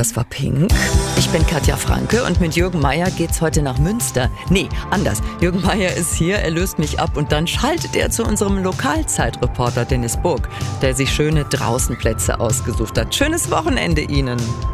das war Pink. Ich bin Katja Franke und mit Jürgen Meier geht's heute nach Münster. Nee, anders. Jürgen Meier ist hier, er löst mich ab und dann schaltet er zu unserem Lokalzeitreporter Dennis Burg, der sich schöne Draußenplätze ausgesucht hat. Schönes Wochenende Ihnen.